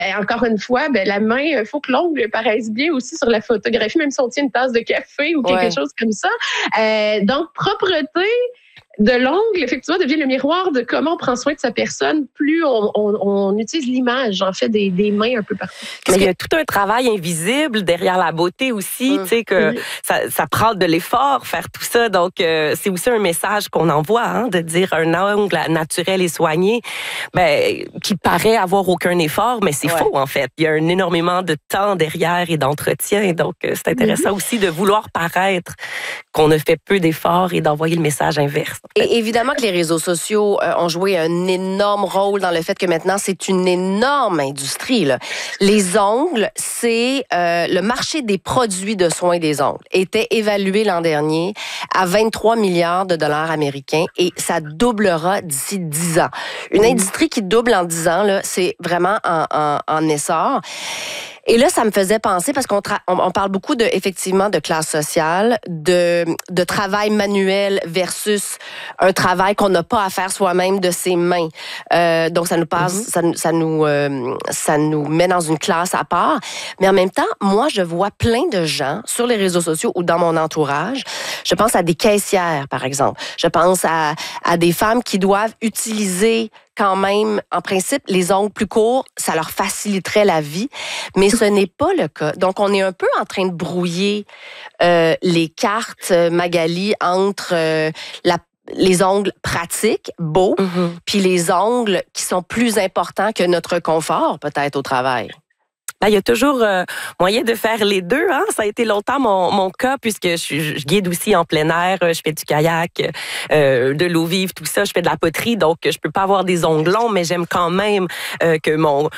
encore une fois, la main, il faut que l'ongle paraisse bien aussi sur la photographie, même si on tient une tasse de café ou quelque chose comme ça. Donc, propreté de l'ongle, effectivement, devient le miroir de comment on prend soin de sa personne. Plus on utilise l'image, en fait, des mains un peu partout. Mais il y a tout un travail invisible derrière la beauté aussi, tu sais, que ça prend de l'effort, faire tout ça. Donc, c'est aussi un message qu'on envoie, de dire un ongle naturel et soigné, qui paraît avoir aucun effort, mais c'est faux, en fait. Il y a énormément de temps derrière et d'entretien. Donc, c'est intéressant aussi de vouloir paraître qu'on ne fait peu d'efforts et d'envoyer le message inverse. Et évidemment que les réseaux sociaux ont joué un énorme rôle dans le fait que maintenant, c'est une énorme industrie, là. Les ongles, c'est le marché des produits de soins des ongles était évalué l'an dernier à 23 milliards de dollars américains et ça doublera d'ici 10 ans. Une industrie qui double en 10 ans, là, c'est vraiment en essor. Et là, ça me faisait penser, parce qu'on parle beaucoup effectivement de classe sociale, de travail manuel versus un travail qu'on n'a pas à faire soi-même de ses mains. Donc, ça nous passe, ça nous met dans une classe à part. Mais en même temps, moi, je vois plein de gens sur les réseaux sociaux ou dans mon entourage. Je pense à des caissières, par exemple. Je pense à des femmes qui doivent utiliser quand même, en principe, les ongles plus courts, ça leur faciliterait la vie, mais ce n'est pas le cas. Donc, on est un peu en train de brouiller les cartes, Magali, entre les ongles pratiques, beaux, puis les ongles qui sont plus importants que notre confort, peut-être, au travail. Il y a toujours moyen de faire les deux. Ça a été longtemps mon cas, puisque je guide aussi en plein air, je fais du kayak, de l'eau vive, tout ça. Je fais de la poterie, donc je peux pas avoir des ongles longs, mais j'aime quand même que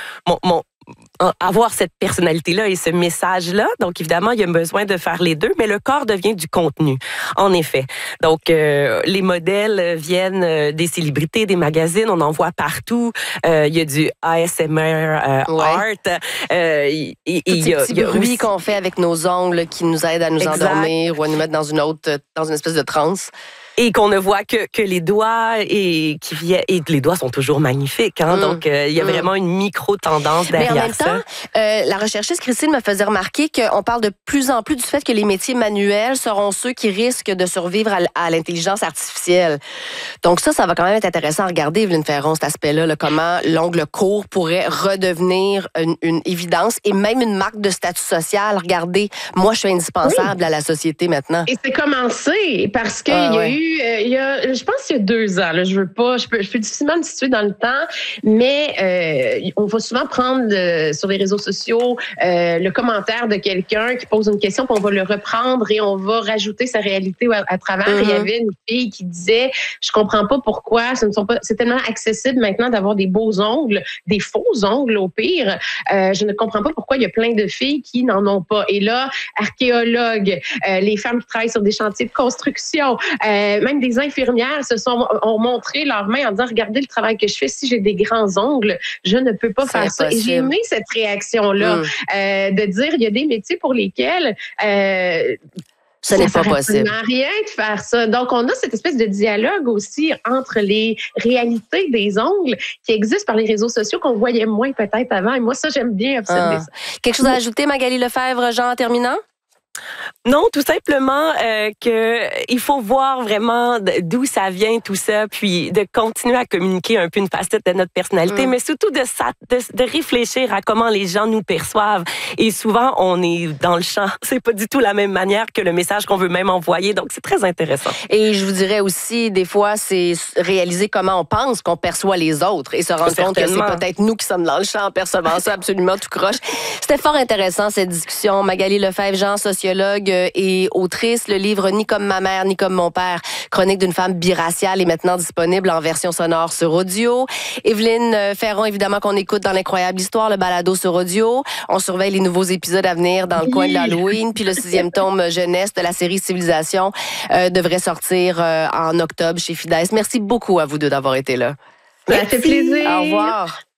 avoir cette personnalité-là et ce message-là. Donc, évidemment, il y a besoin de faire les deux, mais le corps devient du contenu, en effet. Donc, les modèles viennent des célébrités, des magazines, on en voit partout. Il y a du ASMR art. Il y a des bruits qu'on fait avec nos ongles qui nous aident à nous endormir ou à nous mettre dans une espèce de transe. Et qu'on ne voit que les doigts et les doigts sont toujours magnifiques. Donc, il y a vraiment une micro-tendance derrière. Mais en même temps, la recherchiste Christine me faisait remarquer qu'on parle de plus en plus du fait que les métiers manuels seront ceux qui risquent de survivre à l'intelligence artificielle. Donc ça va quand même être intéressant à regarder, Evelyne Ferron, cet aspect-là, là, comment l'ongle court pourrait redevenir une évidence et même une marque de statut social. Regardez, moi, je suis indispensable à la société maintenant. Et c'est commencé parce qu'il y a eu je pense qu'il y a 2 ans, là, je peux difficilement me situer dans le temps, mais on va souvent prendre sur les réseaux sociaux le commentaire de quelqu'un qui pose une question, puis on va le reprendre et on va rajouter sa réalité à travers. Il y avait une fille qui disait, je comprends pas pourquoi c'est tellement accessible maintenant d'avoir des beaux ongles, des faux ongles au pire. Je ne comprends pas pourquoi il y a plein de filles qui n'en ont pas. Et là, archéologues, les femmes qui travaillent sur des chantiers de construction, même des infirmières ont montré leurs mains en disant, regardez le travail que je fais, si j'ai des grands ongles, je ne peux pas faire ça. Et j'ai aimé cette réaction-là, de dire, il y a des métiers pour lesquels ce n'est pas possible. Ça ne rien de faire ça. Donc, on a cette espèce de dialogue aussi entre les réalités des ongles qui existent par les réseaux sociaux qu'on voyait moins peut-être avant. Et moi, ça, j'aime bien observer ça. Quelque chose à ajouter, Magali Lefebvre, Jean, en terminant? Non, tout simplement que il faut voir vraiment d'où ça vient tout ça, puis de continuer à communiquer un peu une facette de notre personnalité, mais surtout de réfléchir à comment les gens nous perçoivent. Et souvent, on est dans le champ. C'est pas du tout la même manière que le message qu'on veut même envoyer. Donc, c'est très intéressant. Et je vous dirais aussi, des fois, c'est réaliser comment on pense qu'on perçoit les autres et se rendre compte que c'est peut-être nous qui sommes dans le champ en percevant ça absolument tout croche. C'était fort intéressant, cette discussion. Magali Lefebvre, Jean, sociologue et autrice. Le livre Ni comme ma mère, ni comme mon père, chronique d'une femme biraciale, est maintenant disponible en version sonore sur audio. Evelyne Ferron, évidemment, qu'on écoute dans l'incroyable histoire, le balado sur audio. On surveille les nouveaux épisodes à venir dans le coin de l'Halloween. Puis le 6e tome jeunesse de la série Civilisation devrait sortir en octobre chez Fides. Merci beaucoup à vous deux d'avoir été là. Ça fait plaisir. Au revoir.